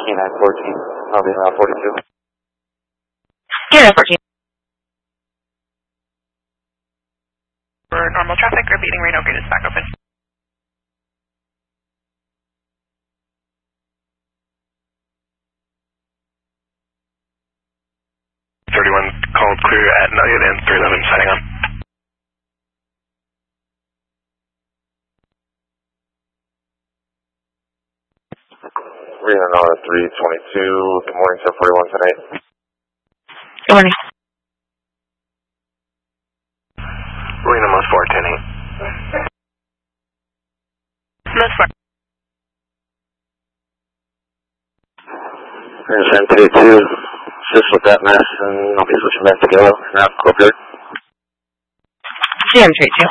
K914, I'll be around 42. K914. For normal traffic, repeating Reno Gate is back open. Called clear at Elliott and 311 signing on. Reno Nara 322, good morning, 741 tonight. Good morning. Reno Most 4, 10-8. Most 4. Reno 722, assist with that mess, and I'll be switching back to Gallo, now clear. CM32.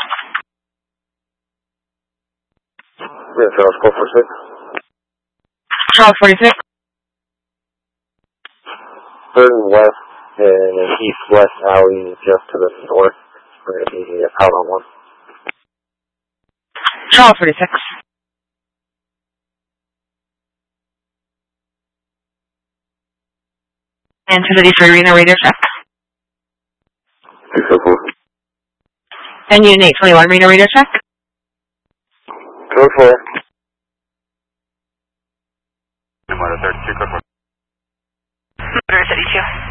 Reno Charles 446. Charles 46. Third and west and east-west alley just to the north. We're going to be out on one. Charles 46. And 233 Reno radar check. 604. And Unit 821 Reno radar check. Code 4. Motor 32, code 4. Motor 32.